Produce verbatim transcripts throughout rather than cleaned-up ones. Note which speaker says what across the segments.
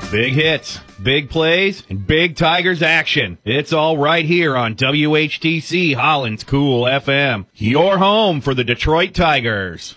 Speaker 1: Big hits, big plays, and big Tigers action. It's all right here on W H T C Holland's Cool F M. Your home for the Detroit Tigers.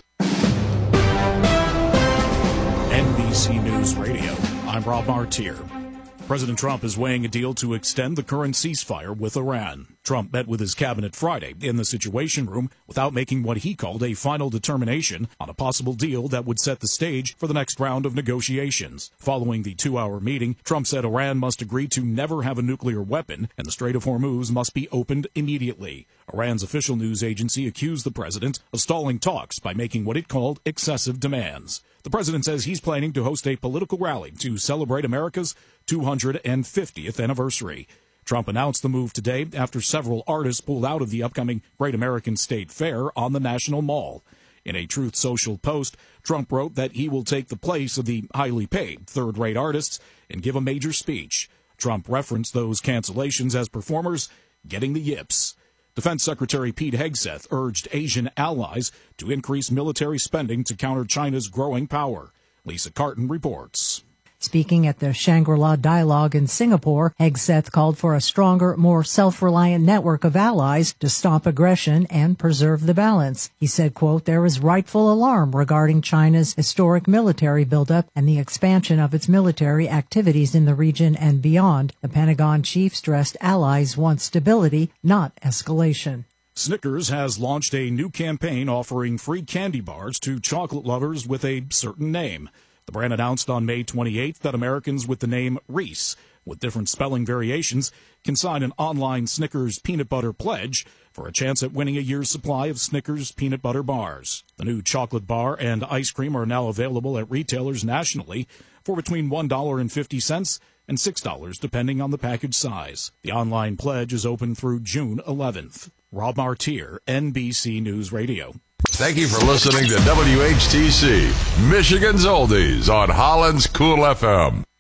Speaker 2: N B C News Radio. I'm Rob Martier. President Trump is weighing a deal to extend the current ceasefire with Iran. Trump met with his cabinet Friday in the Situation Room without making what he called a final determination on a possible deal that would set the stage for the next round of negotiations. Following the two-hour meeting, Trump said Iran must agree to never have a nuclear weapon and the Strait of Hormuz must be opened immediately. Iran's official news agency accused the president of stalling talks by making what it called excessive demands. The president says he's planning to host a political rally to celebrate America's two hundred fiftieth anniversary. Trump announced the move today after several artists pulled out of the upcoming Great American State Fair on the National Mall. In a Truth Social post, Trump wrote that he will take the place of the highly paid third-rate artists and give a major speech. Trump referenced those cancellations as performers getting the yips. Defense Secretary Pete Hegseth urged Asian allies to increase military spending to counter China's growing power. Lisa Carton reports.
Speaker 3: Speaking at the Shangri-La Dialogue in Singapore, Hegseth called for a stronger, more self-reliant network of allies to stop aggression and preserve the balance. He said, quote, there is rightful alarm regarding China's historic military buildup and the expansion of its military activities in the region and beyond. The Pentagon chief stressed allies want stability, not escalation.
Speaker 2: Snickers has launched a new campaign offering free candy bars to chocolate lovers with a certain name. The brand announced on May twenty-eighth that Americans with the name Reese, with different spelling variations, can sign an online Snickers peanut butter pledge for a chance at winning a year's supply of Snickers peanut butter bars. The new chocolate bar and ice cream are now available at retailers nationally for between one dollar and fifty cents and six dollars, depending on the package size. The online pledge is open through June eleventh. Rob Martier, N B C News Radio.
Speaker 4: Thank you for listening to W H T C, Michigan's Oldies on Holland's Cool F M.